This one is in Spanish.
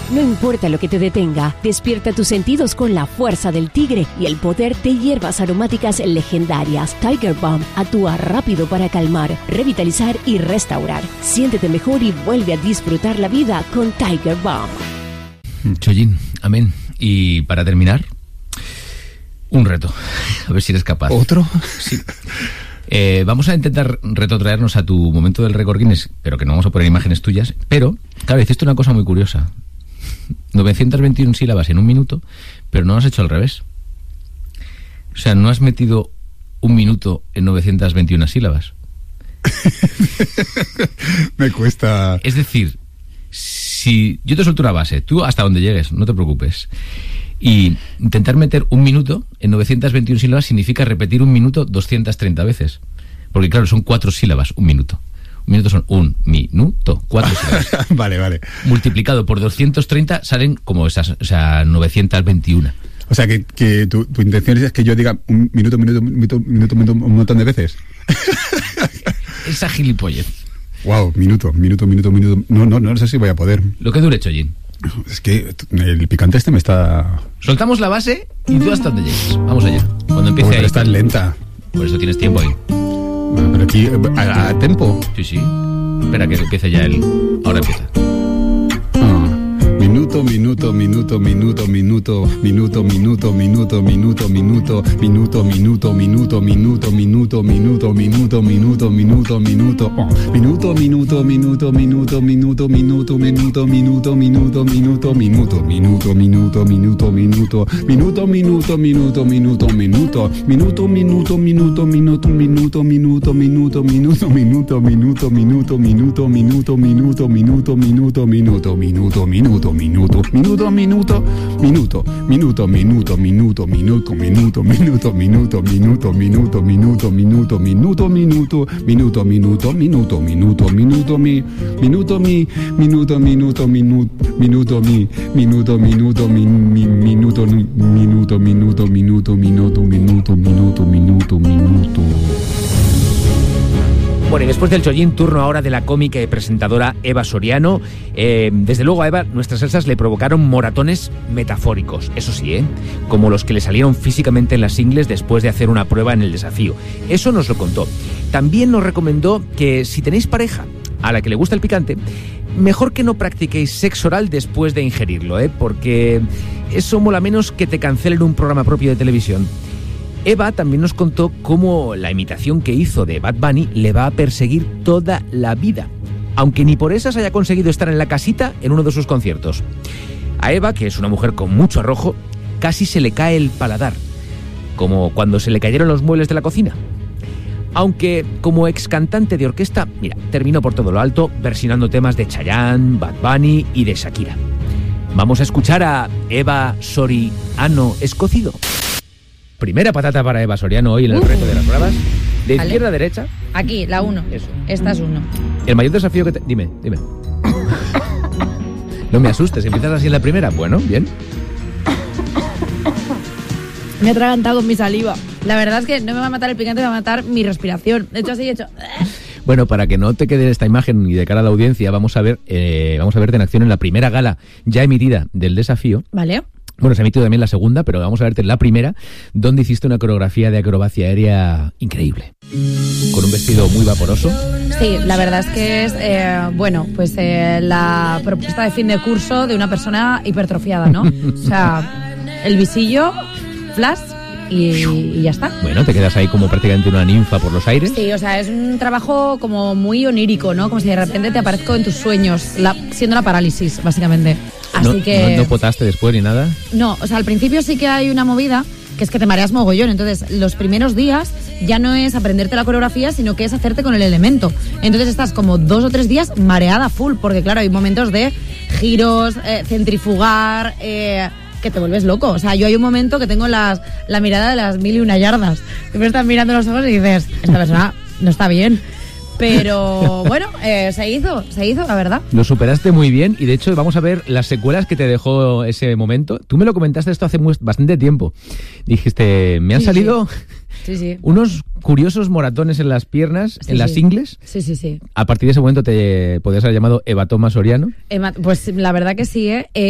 No importa lo que te detenga, despierta tus sentidos con la fuerza del tigre y el poder de hierbas aromáticas legendarias. Tiger Balm actúa rápido para calmar, revitalizar y restaurar. Siéntete mejor y vuelve a disfrutar la vida con Tiger Balm. Chollín, amén. Y para terminar, un reto. A ver si eres capaz. ¿Otro? Sí. Vamos a intentar retrotraernos a tu momento del récord Guinness, pero que no vamos a poner imágenes tuyas. Pero, claro, hiciste una cosa muy curiosa. 921 sílabas en un minuto, pero no lo has hecho al revés. O sea, no has metido un minuto en 921 sílabas. Me cuesta. Es decir, si yo te suelto una base, tú hasta donde llegues, no te preocupes. Y intentar meter un minuto en 921 sílabas significa repetir un minuto 230 veces. Porque claro, son 4 sílabas, un minuto. Un minuto son un minuto, 4 sílabas. Vale. Multiplicado por 230 salen como esas, o sea, 921. O sea, que tu intención es que yo diga un minuto, un montón de veces. Esa gilipollez. Wow, minuto. No sé si voy a poder. Lo que dure, Chollín. Es que el picante me está... Soltamos la base y tú hasta donde llegues. Vamos allá. Cuando empiece pero ahí. estás lenta. Por eso tienes tiempo ahí. Bueno, pero aquí, a tempo. Sí. Espera que empiece ya el... Ahora empieza. Minuto. Bueno, y después del Chollín, turno ahora de la cómica y presentadora Eva Soriano. Desde luego a Eva nuestras salsas le provocaron moratones metafóricos, eso sí, como los que le salieron físicamente en las ingles después de hacer una prueba en el desafío. Eso nos lo contó. También nos recomendó que si tenéis pareja a la que le gusta el picante, mejor que no practiquéis sexo oral después de ingerirlo, porque eso mola menos que te cancelen un programa propio de televisión. Eva también nos contó cómo la imitación que hizo de Bad Bunny le va a perseguir toda la vida, aunque ni por esas haya conseguido estar en la casita en uno de sus conciertos. A Eva, que es una mujer con mucho arrojo, casi se le cae el paladar, como cuando se le cayeron los muebles de la cocina. Aunque como ex cantante de orquesta, mira, terminó por todo lo alto versionando temas de Chayanne, Bad Bunny y de Shakira. Vamos a escuchar a Eva Soriano Escocido. Primera patata para Eva Soriano hoy en el reto de las pruebas. De izquierda a derecha. Aquí, la 1. Eso. Esta es 1. El mayor desafío que te... Dime. No me asustes, ¿empiezas así en la primera? Bueno, bien. Me he atragantado con mi saliva. La verdad es que no me va a matar el picante, me va a matar mi respiración. De hecho, así he hecho... Bueno, para que no te quede esta imagen y de cara a la audiencia, vamos a verte en acción en la primera gala ya emitida del desafío. Vale. Bueno, se ha emitido también la segunda, pero vamos a verte en la primera, donde hiciste una coreografía de acrobacia aérea increíble. Con un vestido muy vaporoso. Sí, la verdad es que es, la propuesta de fin de curso de una persona hipertrofiada, ¿no? O sea, el visillo, flash y ya está. Bueno, te quedas ahí como prácticamente una ninfa por los aires. Sí, o sea, es un trabajo como muy onírico, ¿no? Como si de repente te aparezco en tus sueños, siendo la parálisis, básicamente. Así que... ¿No potaste después ni nada? No, o sea, al principio sí que hay una movida, que es que te mareas mogollón. Entonces, los primeros días ya no es aprenderte la coreografía, sino que es hacerte con el elemento. Entonces estás como 2 o 3 días mareada full, porque claro, hay momentos de giros, centrifugar, que te vuelves loco. O sea, yo hay un momento que tengo la mirada de las 1001 yardas. Que me están mirando los ojos y dices, esta persona no está bien. Pero bueno, se hizo, la verdad. Lo superaste muy bien y de hecho vamos a ver las secuelas que te dejó ese momento. Tú me lo comentaste esto hace bastante tiempo. Dijiste, me han salido unos curiosos moratones en las piernas, en las ingles. Sí. A partir de ese momento te podías haber llamado Eva Toma Soriano. Pues la verdad que sí,